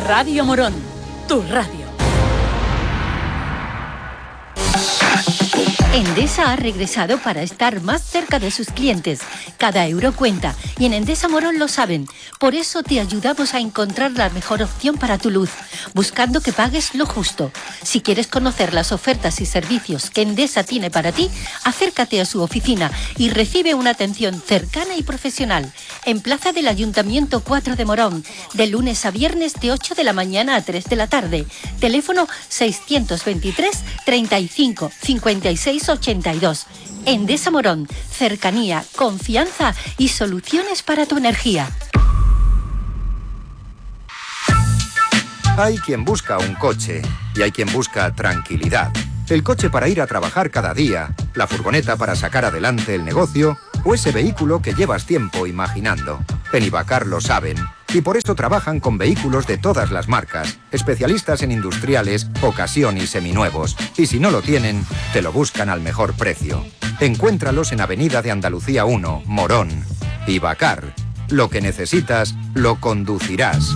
Radio Morón, tu radio. Endesa ha regresado para estar más cerca de sus clientes. Cada euro cuenta y en Endesa Morón lo saben. Por eso te ayudamos a encontrar la mejor opción para tu luz, buscando que pagues lo justo. Si quieres conocer las ofertas y servicios que Endesa tiene para ti, acércate a su oficina y recibe una atención cercana y profesional. En Plaza del Ayuntamiento 4 de Morón, de lunes a viernes de 8 de la mañana a 3 de la tarde. Teléfono 623 35 56 82. Endesa Morón, cercanía, confianza y soluciones para tu energía. Hay quien busca un coche y hay quien busca tranquilidad. El coche para ir a trabajar cada día, la furgoneta para sacar adelante el negocio o ese vehículo que llevas tiempo imaginando. En Ibacar lo saben y por eso trabajan con vehículos de todas las marcas, especialistas en industriales, ocasión y seminuevos. Y si no lo tienen, te lo buscan al mejor precio. Encuéntralos en Avenida de Andalucía 1, Morón. Ibacar. Lo que necesitas, lo conducirás.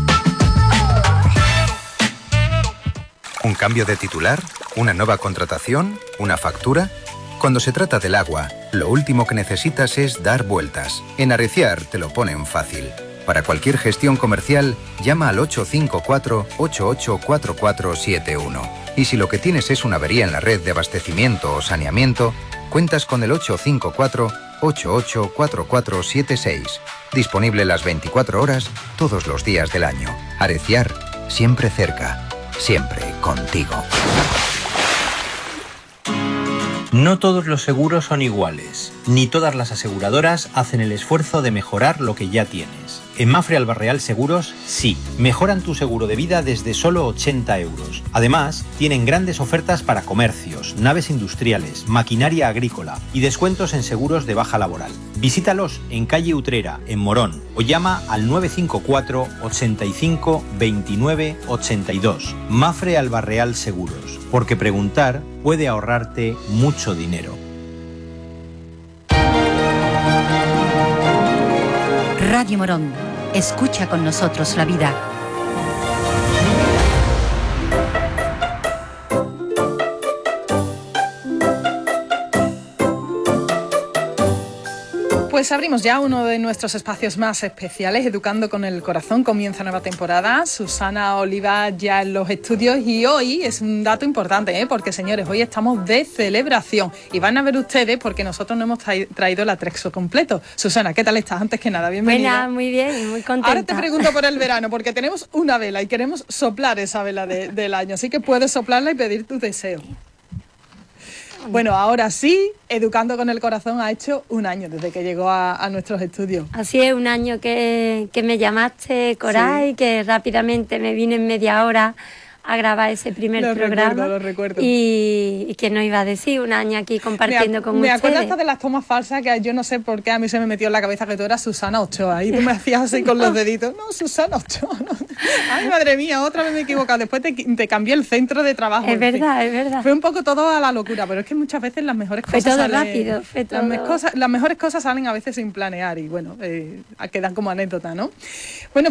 ¿Un cambio de titular? ¿Una nueva contratación? ¿Una factura? Cuando se trata del agua, lo último que necesitas es dar vueltas. En Arreciar te lo ponen fácil. Para cualquier gestión comercial, llama al 854-884471. Y si lo que tienes es una avería en la red de abastecimiento o saneamiento, cuentas con el 854-884476. Disponible las 24 horas, todos los días del año. Arreciar, siempre cerca, siempre contigo. No todos los seguros son iguales, ni todas las aseguradoras hacen el esfuerzo de mejorar lo que ya tienes. En Mapfre Alba Real Seguros, sí, mejoran tu seguro de vida desde solo 80 euros. Además, tienen grandes ofertas para comercios, naves industriales, maquinaria agrícola y descuentos en seguros de baja laboral. Visítalos en calle Utrera, en Morón, o llama al 954 85 29 82. Mapfre Alba Real Seguros, porque preguntar puede ahorrarte mucho dinero. Radio Morón, escucha con nosotros la vida. Pues abrimos ya uno de nuestros espacios más especiales, Educando con el Corazón. Comienza nueva temporada. Susana Oliva ya en los estudios y hoy es un dato importante, porque señores, hoy estamos de celebración y van a ver ustedes porque nosotros no hemos traído el atrexo completo. Susana, ¿qué tal estás? Antes que nada, bienvenida. Buena, muy bien y muy contenta. Ahora te pregunto por el verano porque tenemos una vela y queremos soplar esa vela del año, así que puedes soplarla y pedir tu deseo. Bueno, ahora sí, Educando con el Corazón ha hecho un año desde que llegó a nuestros estudios. Así es, un año que me llamaste, Coray, sí, que rápidamente me vine en media hora a grabar ese primer programa. Lo recuerdo. Y que nos iba a decir, un año aquí compartiendo con ustedes. Me acuerdo hasta de las tomas falsas que yo no sé por qué a mí se me metió en la cabeza que tú eras Susana Ochoa y tú me hacías así con los deditos. No, Susana Ochoa, no. Ay, madre mía, otra vez me he equivocado. Después te cambié el centro de trabajo. Es verdad, es verdad. Fue un poco todo a la locura, pero es que muchas veces las mejores cosas fue todo salen, rápido, fue todo. Las mejores cosas salen a veces sin planear y bueno, quedan como anécdota, ¿no? Bueno,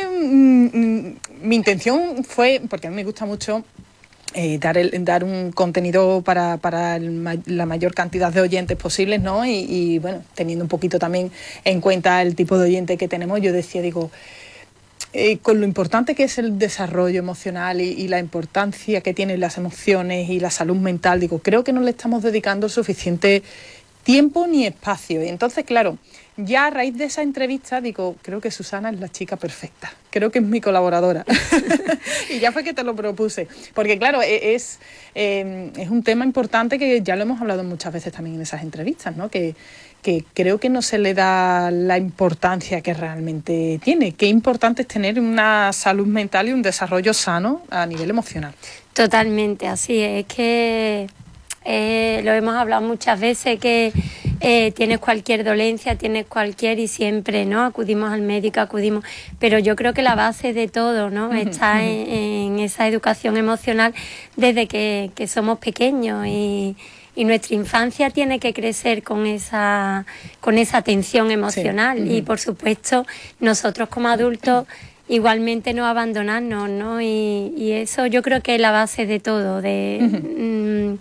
mi intención fue, porque a mí me gusta mucho dar un contenido para la mayor cantidad de oyentes posibles, ¿no? Y bueno, teniendo un poquito también en cuenta el tipo de oyente que tenemos, yo decía, con lo importante que es el desarrollo emocional y la importancia que tienen las emociones y la salud mental, creo que no le estamos dedicando el suficiente tiempo ni espacio. Y entonces, claro, ya a raíz de esa entrevista creo que Susana es la chica perfecta, creo que es mi colaboradora. Y ya fue que te lo propuse, porque claro, es un tema importante que ya lo hemos hablado muchas veces también en esas entrevistas, ¿no? Que creo que no se le da la importancia que realmente tiene. Qué importante es tener una salud mental y un desarrollo sano a nivel emocional. Totalmente, así es que lo hemos hablado muchas veces que tienes cualquier dolencia, y siempre, ¿no? Acudimos al médico, pero yo creo que la base de todo, ¿no? Está en esa educación emocional desde que somos pequeños y nuestra infancia tiene que crecer con esa atención emocional. Sí. Y por supuesto nosotros como adultos igualmente no abandonarnos, ¿no? Y eso yo creo que es la base de todo, del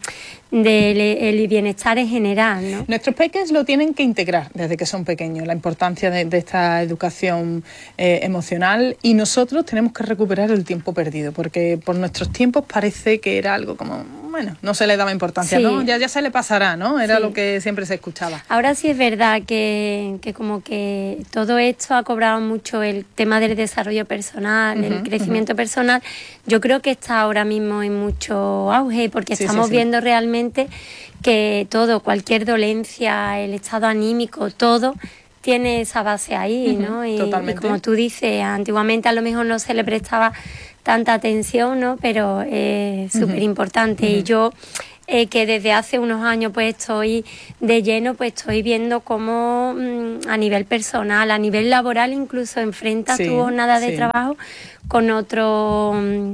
el bienestar en general, ¿no? Nuestros peques lo tienen que integrar desde que son pequeños, la importancia de esta educación emocional, y nosotros tenemos que recuperar el tiempo perdido, porque por nuestros tiempos parece que era algo como, bueno, no se le daba importancia, sí. ¿no? Ya se le pasará, ¿no? Era sí. lo que siempre se escuchaba. Ahora sí es verdad que como que todo esto ha cobrado mucho el tema del desarrollo personal, el crecimiento personal. Yo creo que está ahora mismo en mucho auge, porque estamos viendo realmente que todo, cualquier dolencia, el estado anímico, todo tiene esa base ahí, ¿no? Y como tú dices, antiguamente a lo mejor no se le prestaba tanta atención, ¿no? Pero es súper importante. Y yo, que desde hace unos años pues estoy de lleno, pues estoy viendo cómo a nivel personal, a nivel laboral incluso, enfrentas tu jornada de trabajo con otro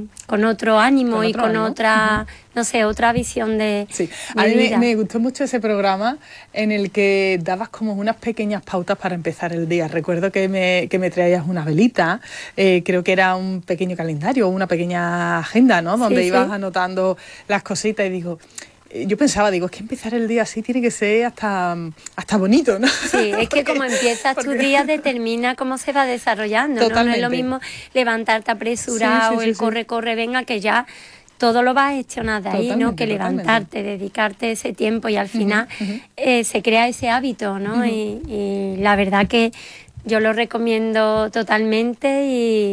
ánimo y con otra, no sé, otra visión de A mí vida. me gustó mucho ese programa en el que dabas como unas pequeñas pautas para empezar el día. Recuerdo que me traías una velita, creo que era un pequeño calendario, una pequeña agenda, ¿no? Donde ibas anotando las cositas, y yo pensaba, es que empezar el día así tiene que ser hasta bonito, ¿no? Sí, es que como empiezas tu día determina cómo se va desarrollando, ¿no? No es lo mismo levantarte apresurado, corre, venga, que ya todo lo vas a gestionar de ahí, ¿no? Que levantarte, dedicarte ese tiempo, y al final se crea ese hábito, ¿no? Y la verdad que yo lo recomiendo totalmente,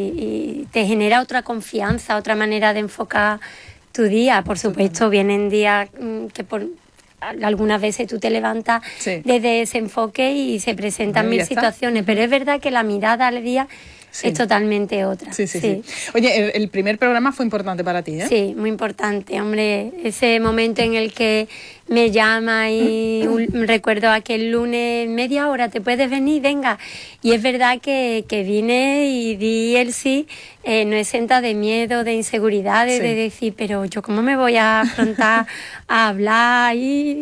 y te genera otra confianza, otra manera de enfocar tu día. Por supuesto, vienen días que algunas veces tú te levantas desde ese enfoque y se presentan mil situaciones, pero es verdad que la mirada al día es totalmente otra. Sí. Oye, el primer programa fue importante para ti, ¿eh? Sí, muy importante, hombre. Ese momento en el que me llama y recuerdo aquel lunes, media hora, ¿te puedes venir? Venga. Y es verdad que vine y di el sí, no exenta de miedo, de inseguridades, de decir, pero yo cómo me voy a afrontar a hablar,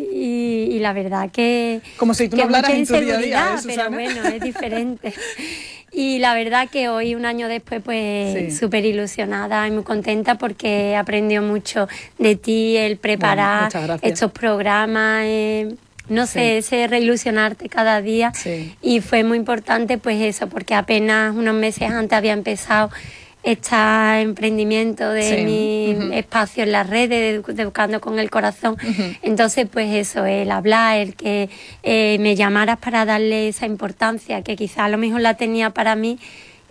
y la verdad que... Como si tú no hablaras en tu día a día, pero bueno, es diferente. Y la verdad que hoy, un año después, pues súper ilusionada y muy contenta, porque he aprendido mucho de ti, el preparar estos programas, no sé, ese reilusionarte cada día. Y fue muy importante pues eso, porque apenas unos meses antes había empezado este emprendimiento de mi espacio en las redes, de Educando con el Corazón. Entonces, pues eso, el hablar, el que me llamaras para darle esa importancia que quizá a lo mejor la tenía para mí,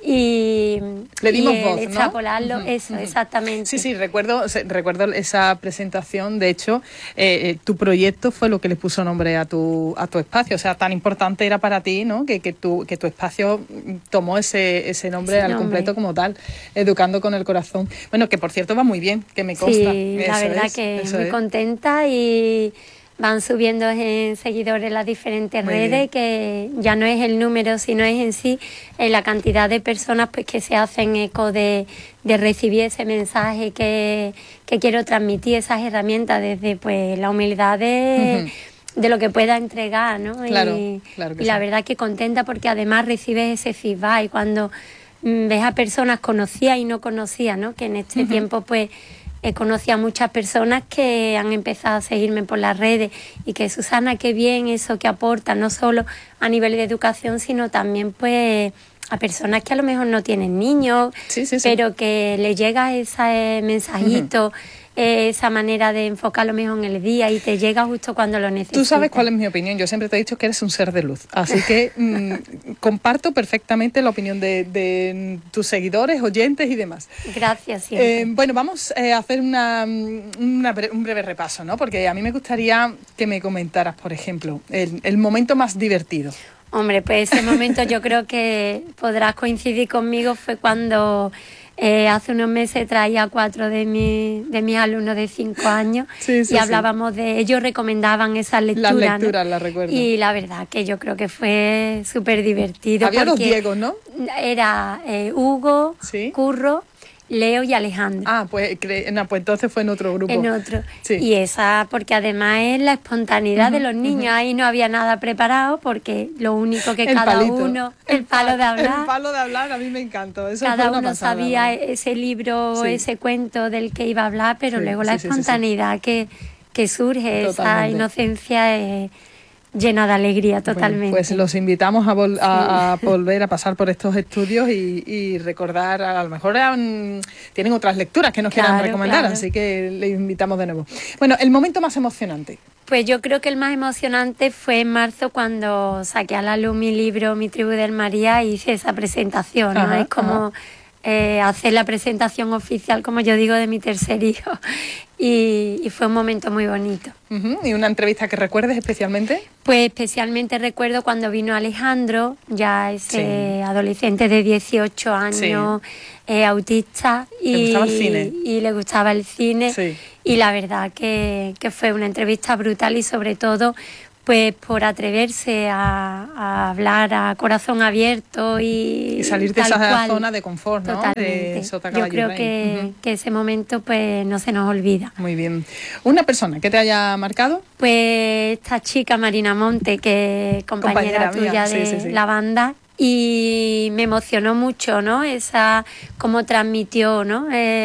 y le dimos voz, ¿no? Extrapolarlo, eso, exactamente. Sí, recuerdo esa presentación. De hecho, tu proyecto fue lo que le puso nombre a tu espacio. O sea, tan importante era para ti, ¿no? Que tu espacio tomó ese nombre al completo como tal, Educando con el Corazón. Bueno, que por cierto va muy bien, que me consta. Sí, la verdad que muy contenta, y van subiendo en seguidores las diferentes redes, que ya no es el número, sino es en sí la cantidad de personas pues que se hacen eco de recibir ese mensaje que quiero transmitir, esas herramientas, desde pues la humildad de lo que pueda entregar, ¿no? Claro y la verdad que contenta, porque además recibes ese feedback, y cuando ves a personas conocidas y no conocidas, ¿no? Que en este tiempo pues conocí a muchas personas que han empezado a seguirme por las redes, y que Susana, qué bien eso que aporta, no solo a nivel de educación, sino también pues a personas que a lo mejor no tienen niños, pero que les llega ese mensajito, esa manera de enfocar lo mejor en el día, y te llega justo cuando lo necesitas. Tú sabes cuál es mi opinión. Yo siempre te he dicho que eres un ser de luz, así que comparto perfectamente la opinión de tus seguidores, oyentes y demás. Gracias siempre. Bueno, vamos a hacer un breve repaso, ¿no? Porque a mí me gustaría que me comentaras, por ejemplo, el momento más divertido. Hombre, pues ese momento yo creo que podrás coincidir conmigo, fue cuando hace unos meses traía a 4 de mis alumnos de 5 años y hablábamos de ellos, recomendaban esas lecturas. Las lecturas, ¿no? Las recuerdo. Y la verdad que yo creo que fue súper divertido. Había 2 Diegos, ¿no? Era Hugo, Curro Leo y Alejandro. Pues entonces fue en otro grupo. En otro. Sí. Y esa, porque además es la espontaneidad de los niños. Ahí no había nada preparado porque lo único que el palo de hablar. El palo de hablar, a mí me encantó. Eso cada fue una uno pasada, sabía ¿no? ese libro, Sí. ese cuento del que iba a hablar, pero Sí, luego la sí. espontaneidad que surge, esa Totalmente. inocencia es llena de alegría totalmente. Bueno, pues los invitamos a volver a pasar por estos estudios y recordar, a lo mejor tienen otras lecturas que nos quieran recomendar, claro. así que les invitamos de nuevo. Bueno, el momento más emocionante. Pues yo creo que el más emocionante fue en marzo cuando saqué a la luz mi libro Mi tribu del María y hice esa presentación, ¿no? Ajá, es como hacer la presentación oficial, como yo digo, de mi tercer hijo. Y fue un momento muy bonito. Uh-huh. ¿Y una entrevista que recuerdes especialmente? Pues especialmente recuerdo cuando vino Alejandro, ya ese adolescente de 18 años, autista. ¿Le gustaba el cine? Y le gustaba el cine. Sí. Y la verdad que fue una entrevista brutal y sobre todo pues por atreverse a hablar a corazón abierto y salir de tal esa cual. zona de confort, ¿no? Totalmente. De Sota, Yo Caballo y creo Rey. que ese momento pues no se nos olvida. Muy bien. ¿Una persona que te haya marcado? Pues esta chica Marina Monte, que compañera mía. tuya de Sí. la banda, y me emocionó mucho, ¿no? Esa cómo transmitió, ¿no?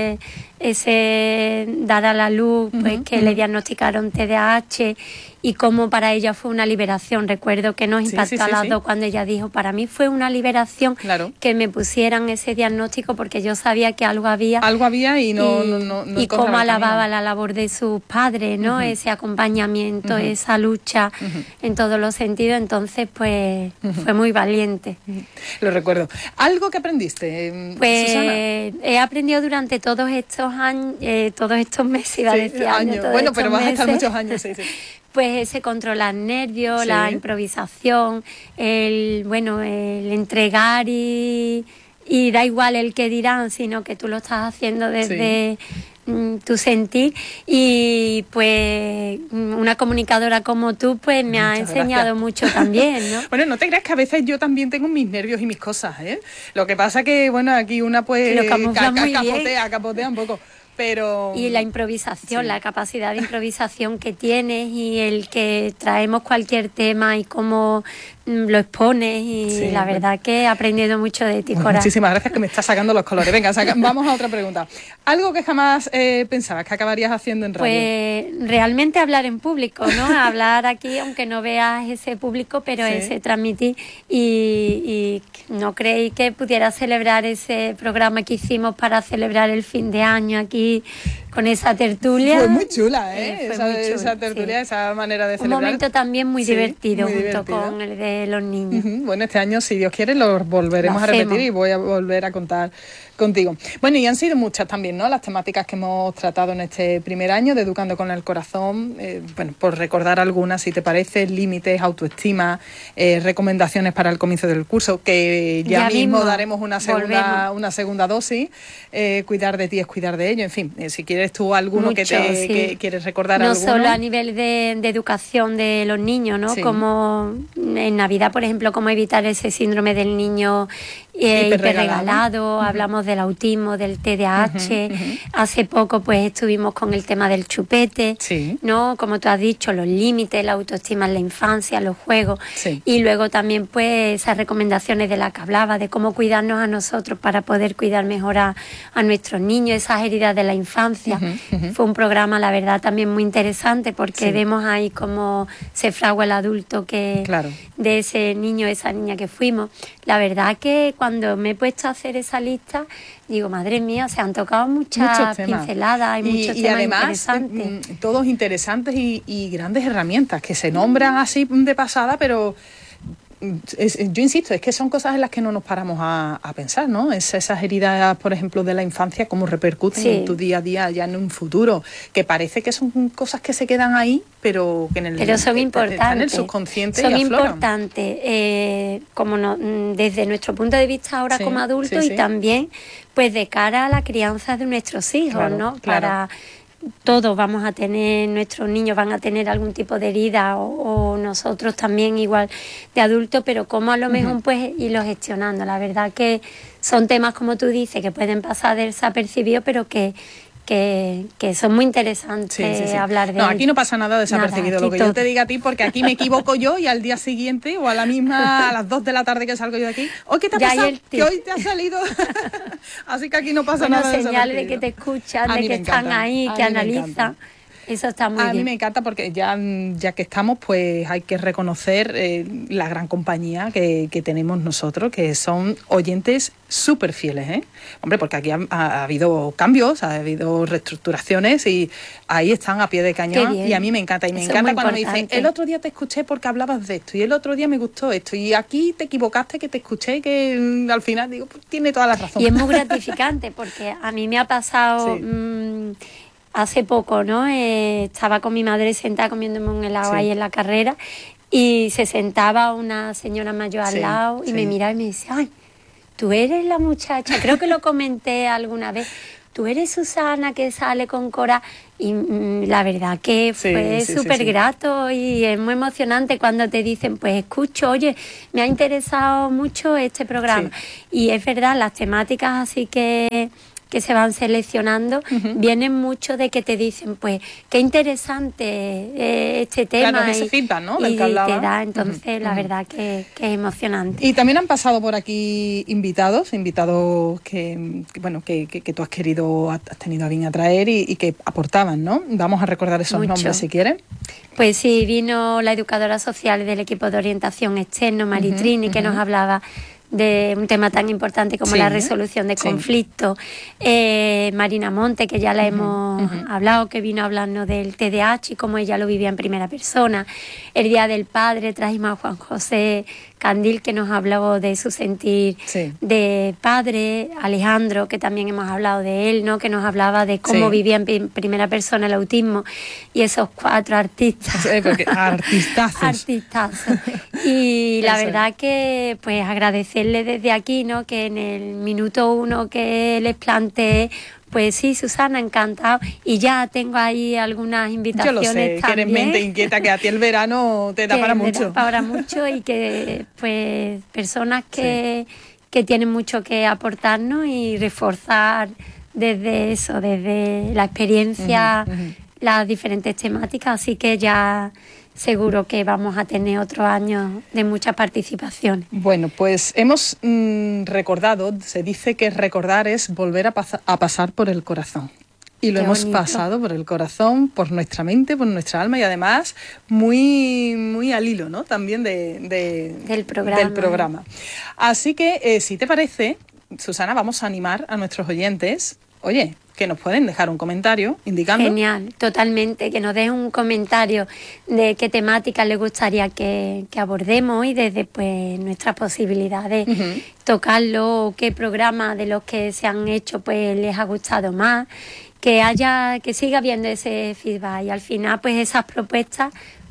Ese dar a la luz, pues que le diagnosticaron TDAH y cómo para ella fue una liberación. Recuerdo que nos impactó a las dos cuando ella dijo, para mí fue una liberación que me pusieran ese diagnóstico porque yo sabía que algo había. Algo había y no y cómo alababa la labor de sus padres, ¿no? Ese acompañamiento, esa lucha en todos los sentidos. Entonces, pues fue muy valiente. Lo recuerdo. ¿Algo que aprendiste, pues Susana? He aprendido durante todos estos años, todos estos meses, iba a decir años. Todos bueno, estos pero vas a estar meses. muchos años, sí. Pues ese controlar nervios, Sí. la improvisación, el entregar y da igual el que dirán, sino que tú lo estás haciendo desde tu sentir. Y pues una comunicadora como tú pues me ha enseñado mucho también, ¿no? Bueno, no te creas que a veces yo también tengo mis nervios y mis cosas, ¿eh? Lo que pasa que, bueno, aquí una pues Lo camufla muy bien. capotea un poco. Pero... Y la improvisación, la capacidad de improvisación que tienes y el que traemos cualquier tema y cómo lo expones y la verdad que he aprendido mucho de ti, Cora. Muchísimas gracias, que me estás sacando los colores. Venga, vamos a otra pregunta. ¿Algo que jamás pensabas que acabarías haciendo en radio? Pues realmente hablar en público, ¿no? Hablar aquí, aunque no veas ese público, pero ese transmitir y no creí que pudiera celebrar ese programa que hicimos para celebrar el fin de año aquí con esa tertulia. Fue muy chula, ¿eh? Fue muy chula, esa tertulia, esa manera de celebrar. Un momento también muy divertido, muy junto divertido. con el de los niños. Bueno, este año, si Dios quiere, lo volveremos a repetir y voy a volver a contar contigo. Bueno, y han sido muchas también, ¿no? Las temáticas que hemos tratado en este primer año de Educando con el Corazón. Bueno, por recordar algunas, si te parece, límites, autoestima, recomendaciones para el comienzo del curso, que ya mismo daremos una segunda dosis. Cuidar de ti es cuidar de ello. En fin, si quieres tú alguno que quieres recordar no alguno. solo a nivel de educación de los niños, ¿no? Como en Navidad, por ejemplo, cómo evitar ese síndrome del niño hiperregalado. Hablamos del autismo, del TDAH. Hace poco pues estuvimos con el tema del chupete, ¿no? Como tú has dicho, los límites, la autoestima en la infancia, los juegos. Y luego también pues esas recomendaciones de las que hablaba, de cómo cuidarnos a nosotros para poder cuidar mejor a nuestros niños, esas heridas de la infancia. Fue un programa, la verdad, también muy interesante porque vemos ahí cómo se fragua el adulto que de ese niño, esa niña que fuimos. La verdad que cuando me he puesto a hacer esa lista, digo, madre mía, se han tocado muchas pinceladas y muchos temas además, interesantes. Todos interesantes y grandes herramientas que se nombran así de pasada, pero yo insisto, es que son cosas en las que no nos paramos a pensar, ¿no? Esas heridas, por ejemplo, de la infancia, cómo repercuten en tu día a día ya en un futuro, que parece que son cosas que se quedan ahí, pero que pero son importantes. Están en el subconsciente son y afloran. Importantes, como desde nuestro punto de vista ahora como adultos y también pues de cara a la crianza de nuestros hijos, ¿no? Para todos vamos a tener, nuestros niños van a tener algún tipo de herida o nosotros también igual de adultos, pero cómo a lo mejor pues irlo gestionando. La verdad que son temas, como tú dices, que pueden pasar desapercibidos, pero que son muy interesantes hablar de ellos. Aquí no pasa nada desapercibido, lo que yo te diga a ti, porque aquí me equivoco yo y al día siguiente o a las 2 de la tarde que salgo yo de aquí, ¿qué te ha pasado? Que hoy te ha salido. Así que aquí no pasa nada desapercibido. Señales de que te escuchan, de que están ahí, que analizan. Eso está muy bien. A mí me encanta porque ya que estamos, pues hay que reconocer la gran compañía que tenemos nosotros, que son oyentes súper fieles, ¿eh? Hombre, porque aquí ha habido cambios, ha habido reestructuraciones y ahí están a pie de cañón y a mí me encanta. Y me encanta cuando me dicen, el otro día te escuché porque hablabas de esto y el otro día me gustó esto y aquí te equivocaste que te escuché que al final digo, pues tiene toda la razón. Y es muy gratificante porque a mí me ha pasado... Sí. Hace poco, ¿no? Estaba con mi madre sentada comiéndome un helado ahí en la carrera y se sentaba una señora mayor al lado y me miraba y me decía, ay, tú eres la muchacha, creo que lo comenté alguna vez, tú eres Susana que sale con Cora, y la verdad que fue súper grato y es muy emocionante cuando te dicen, pues escucho, oye, me ha interesado mucho este programa. Y es verdad, las temáticas así que se van seleccionando, vienen mucho de que te dicen, pues, qué interesante este tema. Claro, ese feedback, ¿no? Del que hablaba. Te da, entonces, la verdad que es emocionante. Y también han pasado por aquí invitados que tú has tenido a bien atraer y que aportaban, ¿no? Vamos a recordar esos nombres, si quieren. Pues sí, vino la educadora social del equipo de orientación externo, Maritrini, que nos hablaba de un tema tan importante como la resolución de conflictos. Marina Monte, que ya la hemos hablado, que vino hablando del TDAH y cómo ella lo vivía en primera persona. El Día del Padre trajimos a Juan José Candil, que nos habló de su sentir de padre. Alejandro, que también hemos hablado de él, ¿no? Que nos hablaba de cómo vivía en primera persona el autismo. Y esos 4 artistas. Artistazos. Y la verdad que pues agradecerle desde aquí, ¿no? Que en el minuto 1 que les planteé, pues sí, Susana, encantado. Y ya tengo ahí algunas invitaciones. Yo lo sé, también, que eres mente inquieta, que a ti el verano te da para mucho. Te da para mucho y que pues personas que tienen mucho que aportarnos y reforzar desde eso, desde la experiencia, las diferentes temáticas. Así que ya seguro que vamos a tener otros años de mucha participación. Bueno, pues hemos recordado, se dice que recordar es volver a pasar por el corazón. Y lo hemos pasado por el corazón, por nuestra mente, por nuestra alma y además muy, muy al hilo, ¿no? También del programa. Así que, si te parece, Susana, vamos a animar a nuestros oyentes, oye, que nos pueden dejar un comentario indicando. Genial, totalmente, que nos dejen un comentario de qué temática les gustaría que abordemos y desde pues nuestras posibilidades tocarlo, o qué programa de los que se han hecho pues les ha gustado más, que siga habiendo ese feedback y al final pues esas propuestas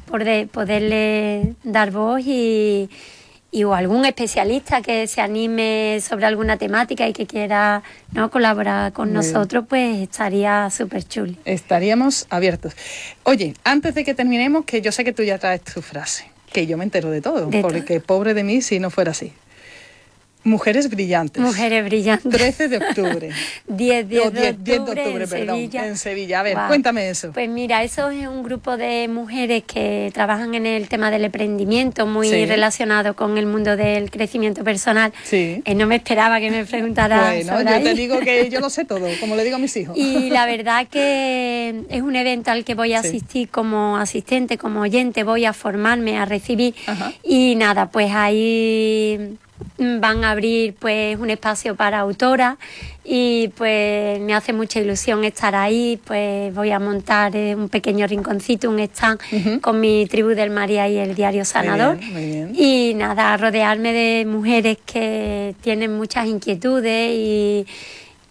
poderle dar voz y o algún especialista que se anime sobre alguna temática y que quiera, ¿no?, colaborar con nosotros, pues estaría súper chulo. Estaríamos abiertos. Oye, antes de que terminemos, que yo sé que tú ya traes tu frase, que yo me entero de todo, porque pobre de mí si no fuera así. Mujeres brillantes. Mujeres brillantes. 13 de octubre. 10 de octubre, en Sevilla. A ver, cuéntame eso. Pues mira, eso es un grupo de mujeres que trabajan en el tema del emprendimiento, muy relacionado con el mundo del crecimiento personal. No me esperaba que me preguntaras sobre yo te digo que yo lo sé todo, como le digo a mis hijos. Y la verdad que es un evento al que voy a asistir como asistente, como oyente, voy a formarme, a recibir. Y nada, pues ahí van a abrir pues un espacio para autoras y pues me hace mucha ilusión estar ahí. Pues voy a montar un pequeño rinconcito, un stand con mi tribu del María y el diario Sanador. Muy bien. Y nada, rodearme de mujeres que tienen muchas inquietudes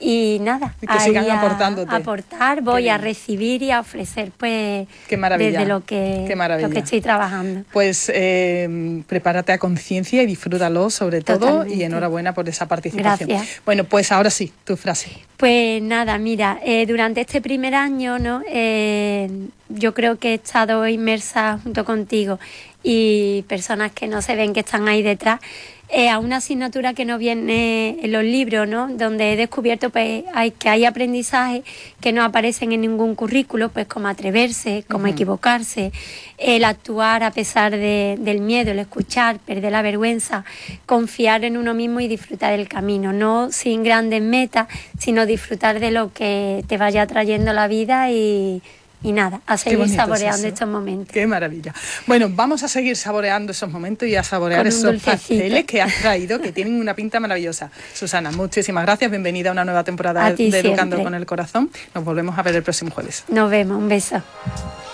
Y nada, Y que sigan aportándote. a aportar, voy Qué a bien. recibir y a ofrecer, pues, Qué maravilla. desde lo que estoy trabajando. Pues prepárate a conciencia y disfrútalo sobre todo. Totalmente. Y enhorabuena por esa participación. Gracias. Bueno, pues ahora sí, tu frase. Pues nada, mira, durante este primer año, ¿no? Yo creo que he estado inmersa junto contigo y personas que no se ven, que están ahí detrás, a una asignatura que no viene en los libros, ¿no? Donde he descubierto pues, que hay aprendizajes que no aparecen en ningún currículo, pues como atreverse, como equivocarse, el actuar a pesar del miedo, el escuchar, perder la vergüenza, confiar en uno mismo y disfrutar del camino, no sin grandes metas, sino disfrutar de lo que te vaya trayendo la vida y nada, a seguir saboreando estos momentos. Qué maravilla. Bueno, vamos a seguir saboreando esos momentos y a saborear Con un esos dulcecito. pasteles que has traído, que tienen una pinta maravillosa. Susana, muchísimas gracias. Bienvenida a una nueva temporada A ti de Educando siempre. con el Corazón. Nos volvemos a ver el próximo jueves. Nos vemos, un beso.